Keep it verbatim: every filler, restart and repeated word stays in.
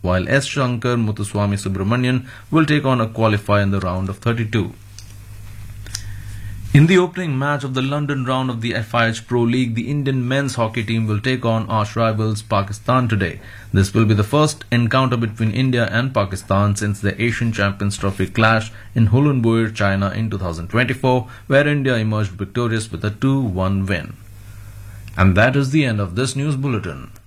while S. Shankar Muthuswamy Subramanian will take on a qualifier in the round of thirty-two. In the opening match of the London round of the F I H Pro League, the Indian men's hockey team will take on arch rivals Pakistan today. This will be the first encounter between India and Pakistan since the Asian Champions Trophy clash in Ulaanbaatar, China in two thousand twenty-four, where India emerged victorious with a two one win. And that is the end of this news bulletin.